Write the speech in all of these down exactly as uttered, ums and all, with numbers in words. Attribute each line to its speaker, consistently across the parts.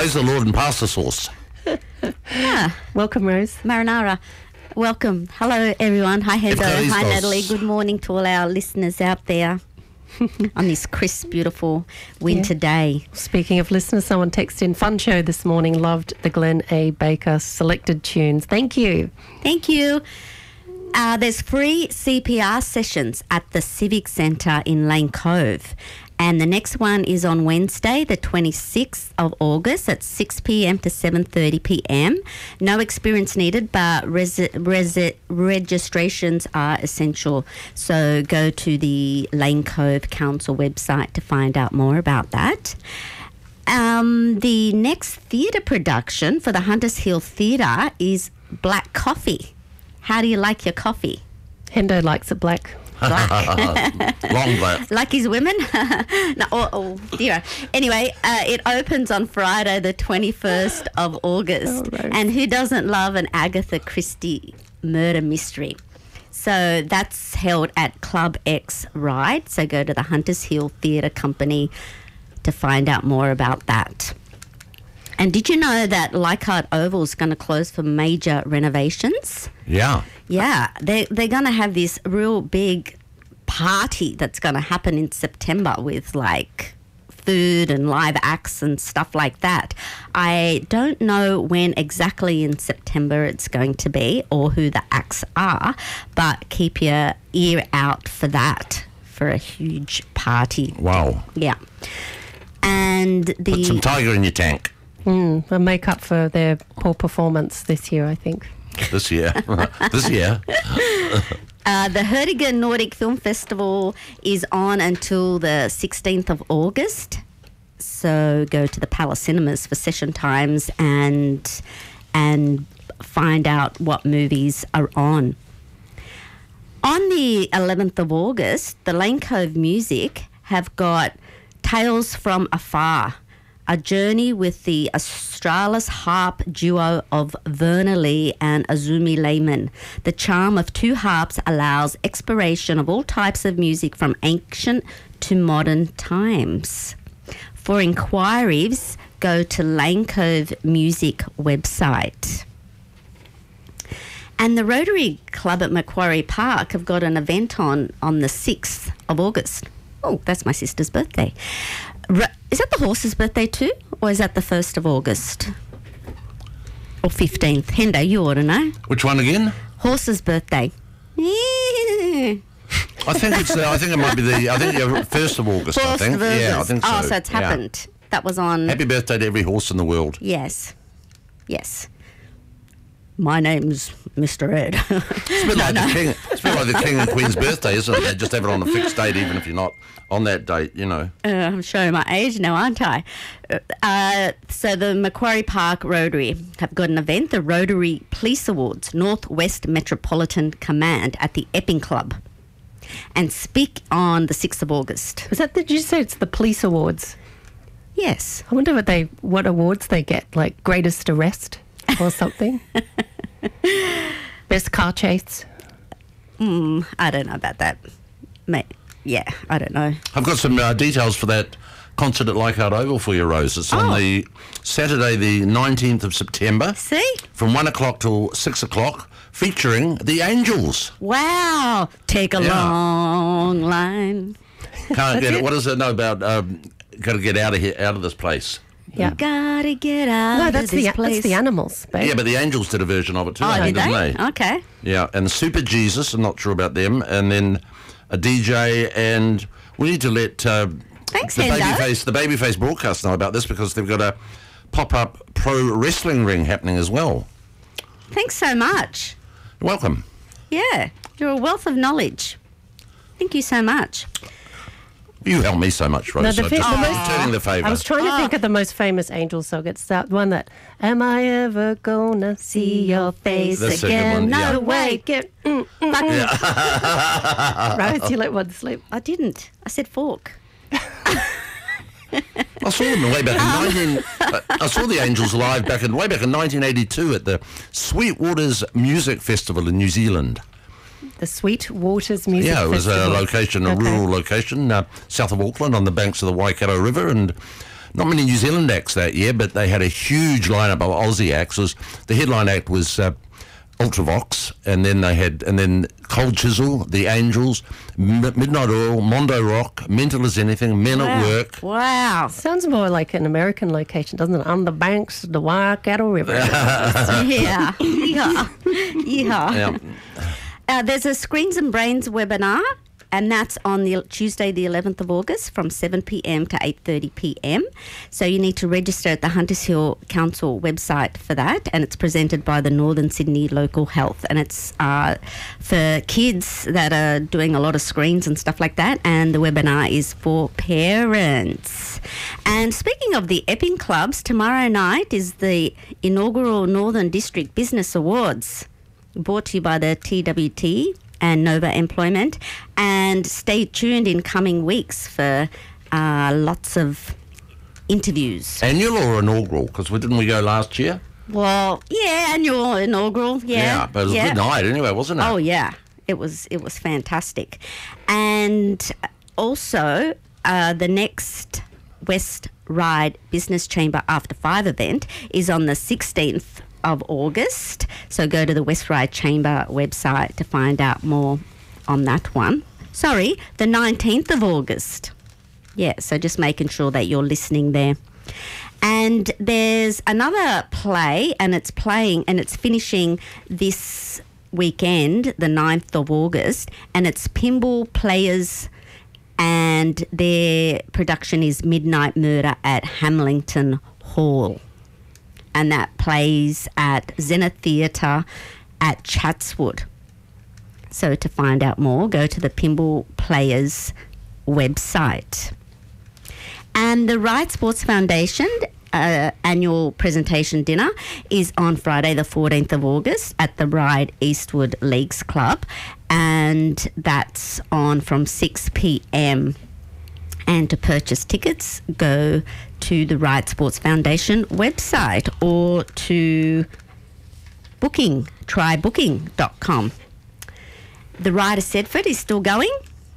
Speaker 1: Praise the Lord and pass the sauce.
Speaker 2: Yeah.
Speaker 3: Welcome, Rose.
Speaker 2: Marinara. Welcome. Hello, everyone. Hi, Hendo.
Speaker 1: Evcharistos.
Speaker 2: Hi, Natalie. Good morning to all our listeners out there on this crisp, beautiful winter
Speaker 3: Yeah.
Speaker 2: day.
Speaker 3: Speaking of listeners, someone texted in, fun show this morning, loved the Glenn A. Baker selected tunes. Thank you.
Speaker 2: Thank you. Uh, there's free C P R sessions at the Civic Centre in Lane Cove. And the next one is on Wednesday, the twenty-sixth of August at six p.m. to seven thirty p.m. No experience needed, but res- res- registrations are essential. So go to the Lane Cove Council website to find out more about that. Um, the next theatre production for the Hunters Hill Theatre is Black Coffee. How do you like your coffee?
Speaker 3: Hendo likes it black.
Speaker 1: Long black.
Speaker 2: Like his women? no, oh, oh dear. Anyway, uh, it opens on Friday, the twenty-first of August.
Speaker 3: Oh, right.
Speaker 2: And who doesn't love an Agatha Christie murder mystery? So that's held at Club X Ride. So go to the Hunters Hill Theatre Company to find out more about that. And did you know that Leichhardt Oval is going to close for major renovations?
Speaker 1: Yeah.
Speaker 2: Yeah, they, they're going to have this real big party that's going to happen in September with like food and live acts and stuff like that. I don't know when exactly in September it's going to be or who the acts are, but keep your ear out for that, for a huge party.
Speaker 1: Wow.
Speaker 2: Yeah. And the...
Speaker 1: Put some tiger in your tank
Speaker 3: Mm, a make up for their poor performance this year, I think.
Speaker 1: this year. this year.
Speaker 2: Uh, the Hertiger Nordic Film Festival is on until the sixteenth of August. So go to the Palace Cinemas for session times and and find out what movies are on. On the eleventh of August, the Lane Cove Music have got Tales from Afar, a journey with the Australis harp duo of Verna Lee and Azumi Lehman. The charm of two harps allows exploration of all types of music from ancient to modern times. For inquiries, go to Lane Cove Music website. And the Rotary Club at Macquarie Park have got an event on on the sixth of August. Oh, that's my sister's birthday. Ro- is that the horse's birthday too? Or is that the first of August? Or fifteenth? Hendo, you ought to know.
Speaker 1: Which one again?
Speaker 2: Horse's birthday.
Speaker 1: I think it's. The, I think it might be the. I think the first of August. I
Speaker 2: First
Speaker 1: think.
Speaker 2: of August.
Speaker 1: Yeah, I think so.
Speaker 2: Oh, so it's
Speaker 1: Yeah.
Speaker 2: happened. That was on...
Speaker 1: Happy birthday to every horse in the world.
Speaker 2: Yes. Yes. My name's Mister Ed.
Speaker 1: It's a bit like the king. It's a bit like the king and queen's birthday, isn't it? They just have it on a fixed date, even if you're not on that date. You know.
Speaker 2: Uh, I'm showing my age now, aren't I? Uh, so the Macquarie Park Rotary have got an event, the Rotary Police Awards, Northwest Metropolitan Command at the Epping Club, and speak on the sixth of August.
Speaker 3: Is that, did you say it's the police awards?
Speaker 2: Yes.
Speaker 3: I wonder what they what awards they get, like greatest arrest or something. Best car chase.
Speaker 2: Mm, I don't know about that. Mate, yeah, I don't know.
Speaker 1: I've got some uh, details for that concert at Leichhardt Oval for you, Rose. It's on
Speaker 2: Oh.
Speaker 1: the Saturday, the nineteenth of September,
Speaker 2: See?
Speaker 1: from one o'clock till six o'clock, featuring the Angels.
Speaker 2: Wow. Take a
Speaker 1: Yeah.
Speaker 2: long line.
Speaker 1: Can't get it. What does it know about? Um, got to get out of here, out of this place.
Speaker 3: Yeah.
Speaker 2: Gotta get out
Speaker 3: No,
Speaker 2: of
Speaker 3: that's
Speaker 2: this
Speaker 3: the
Speaker 2: place.
Speaker 3: that's the animals, babe.
Speaker 1: Yeah, but the Angels did a version of it too,
Speaker 2: Oh, did
Speaker 1: didn't
Speaker 2: they?
Speaker 1: they?
Speaker 2: Okay.
Speaker 1: Yeah, and Super Jesus, I'm not sure about them, and then a D J, and we need to let uh,
Speaker 2: Thanks,
Speaker 1: the
Speaker 2: Hendo.
Speaker 1: Babyface, the Babyface broadcast know about this because they've got a pop-up pro wrestling ring happening as well.
Speaker 2: Thanks so much.
Speaker 1: Welcome.
Speaker 2: Yeah, you're a wealth of knowledge. Thank you so much.
Speaker 1: You help me so much, Rose.
Speaker 3: No, the
Speaker 1: so
Speaker 3: fa-
Speaker 1: just
Speaker 3: the
Speaker 1: I'm
Speaker 3: most-
Speaker 1: returning the favour.
Speaker 3: I was trying to think of the most famous Angel song. It's that one that, am I ever gonna see your face
Speaker 1: That's a good
Speaker 3: again?
Speaker 1: one,
Speaker 3: No
Speaker 1: yeah.
Speaker 3: way. Get, mm, mm, mm. Rose, you let one slip.
Speaker 2: I didn't. I said fork.
Speaker 1: I saw them way back in nineteen. uh, I saw the Angels live back in way back in nineteen eighty-two at the Sweetwaters Music Festival in New Zealand.
Speaker 3: The Sweet Waters Music
Speaker 1: Yeah, it was
Speaker 3: Festival.
Speaker 1: a location, a
Speaker 3: Okay.
Speaker 1: rural location, uh, south of Auckland, on the banks of the Waikato River, and not many New Zealand acts that year, but they had a huge lineup of Aussie acts. Was, the headline act was uh, Ultravox, and then they had, and then Cold Chisel, The Angels, M- Midnight Oil, Mondo Rock, Mental as Anything, Men
Speaker 2: Wow.
Speaker 1: at Work.
Speaker 2: Wow.
Speaker 3: Sounds more like an American location, doesn't it? On the banks of the Waikato River.
Speaker 2: Yeah. Yeah. Yeah.
Speaker 1: Yeah.
Speaker 2: Uh, there's a Screens and Brains webinar, and that's on the Tuesday, the eleventh of August, from seven p.m. to eight thirty p.m. So you need to register at the Hunters Hill Council website for that, and it's presented by the Northern Sydney Local Health, and it's uh, for kids that are doing a lot of screens and stuff like that, and the webinar is for parents. And speaking of the Epping Clubs, tomorrow night is the inaugural Northern District Business Awards, brought to you by the T W T and Nova Employment, and stay tuned in coming weeks for uh, lots of interviews.
Speaker 1: Annual or inaugural? Because didn't we go last year?
Speaker 2: Well, yeah, annual, inaugural, yeah.
Speaker 1: but it was
Speaker 2: yeah.
Speaker 1: a good night anyway, wasn't it?
Speaker 2: Oh yeah, it was it was fantastic, and also uh, the next West Ryde Business Chamber After Five event is on the sixteenth of August. So go to the West Ryde Chamber website to find out more on that one. Sorry, the nineteenth of August. Yeah, so just making sure that you're listening there. And there's another play, and it's playing and it's finishing this weekend, the ninth of August, and it's Pinball Players, and their production is Midnight Murder at Hamilton Hall. And that plays at Zenith Theatre at Chatswood. So to find out more, go to the Pinball Players website. And the Ryde Sports Foundation uh, annual presentation dinner is on Friday the fourteenth of August at the Ryde Eastwood Leagues Club, and that's on from six p.m. And to purchase tickets, go to the Ryde Sports Foundation website or to booking, try booking dot com. The Ride of Sedford is still going?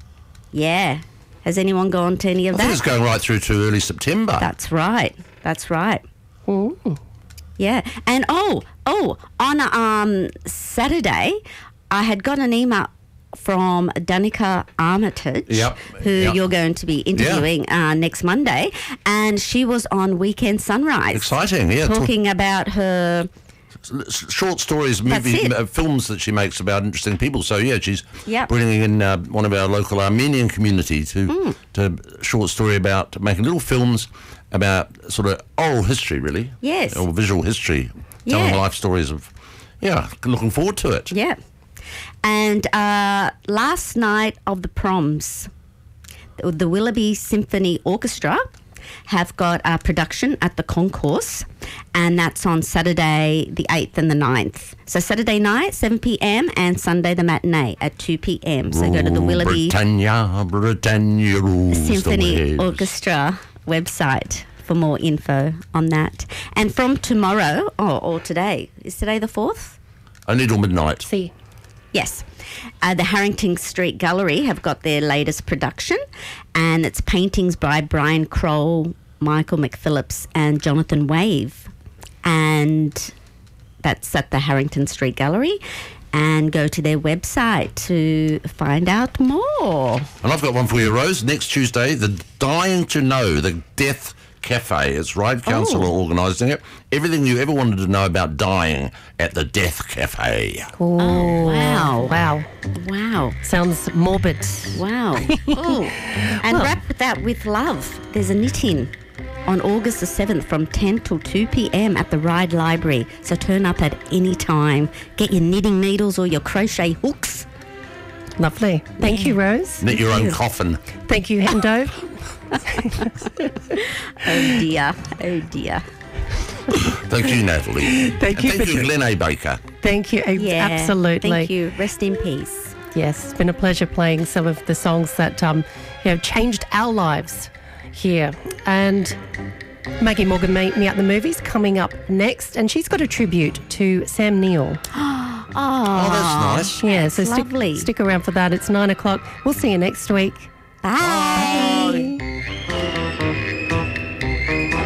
Speaker 2: Yeah. Has anyone gone to any of
Speaker 1: I
Speaker 2: that?
Speaker 1: think it's going right through to early September.
Speaker 2: That's right. That's right.
Speaker 3: Ooh.
Speaker 2: Yeah. And oh, oh, on um Saturday, I had got an email from Danica Armitage,
Speaker 1: Yep,
Speaker 2: who
Speaker 1: yep.
Speaker 2: you're going to be interviewing uh, next Monday, and she was on Weekend Sunrise.
Speaker 1: Exciting, yeah.
Speaker 2: Talking about her...
Speaker 1: S- short stories,
Speaker 2: That's
Speaker 1: movie,
Speaker 2: it.
Speaker 1: uh, films that she makes about interesting people. So yeah, she's
Speaker 2: Yep.
Speaker 1: bringing in uh, one of our local Armenian community to
Speaker 2: Hmm.
Speaker 1: to short story about making little films about sort of oral history, really.
Speaker 2: Yes.
Speaker 1: Or visual history, telling
Speaker 2: Yeah.
Speaker 1: life stories of. Yeah, looking forward to it.
Speaker 2: Yeah. And uh, last night of the proms, the, the Willoughby Symphony Orchestra have got a production at the Concourse, and that's on Saturday the eighth and the ninth. So Saturday night, seven p.m, and Sunday the matinee at two p.m. So go to the
Speaker 1: Rule
Speaker 2: Willoughby
Speaker 1: Britannia, Britannia rules the
Speaker 2: Symphony
Speaker 1: waves.
Speaker 2: Orchestra website for more info on that. And from tomorrow, oh, or today, is today the fourth?
Speaker 1: Only till midnight.
Speaker 3: See.
Speaker 2: Yes. Uh, the Harrington Street Gallery have got their latest production, and it's paintings by Brian Kroll, Michael McPhillips, and Jonathan Wave. And that's at the Harrington Street Gallery. And go to their website to find out more.
Speaker 1: And I've got one for you, Rose. Next Tuesday, the Dying to Know, the Death Cafe. It's Ryde Council
Speaker 2: Oh.
Speaker 1: organising it. Everything you ever wanted to know about dying at the Death Cafe.
Speaker 3: Oh,
Speaker 2: wow.
Speaker 3: Wow.
Speaker 2: Wow.
Speaker 3: Sounds morbid.
Speaker 2: Wow. Oh. And wrap that with love. There's a knit-in on August the seventh from ten till two p.m. at the Ryde Library. So turn up at any time. Get your knitting needles or your crochet hooks.
Speaker 3: Lovely. Thank you, Rose.
Speaker 1: Knit your own coffin.
Speaker 3: Thank you, Hendo.
Speaker 2: Oh dear. Oh dear.
Speaker 1: Thank you, Natalie.
Speaker 3: Thank
Speaker 1: And
Speaker 3: you,
Speaker 1: Thank you,
Speaker 3: Patricia.
Speaker 1: Glen A. Baker.
Speaker 3: Thank you.
Speaker 2: Yeah.
Speaker 3: Absolutely.
Speaker 2: Thank you. Rest in peace.
Speaker 3: Yes, it's been a pleasure playing some of the songs that um, you know, changed our lives here. And Maggie Morgan Meet Me at the Movies coming up next, and she's got a tribute to Sam Neill.
Speaker 2: Oh,
Speaker 1: Oh, that's nice.
Speaker 3: Yeah, so stick,
Speaker 2: lovely.
Speaker 3: stick around for that. It's nine o'clock. We'll see you next week.
Speaker 2: Bye.
Speaker 1: Bye.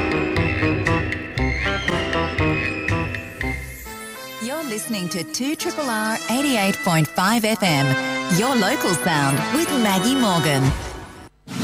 Speaker 4: You're listening to two R R eighty-eight point five F M, your local sound with Maggie Morgan.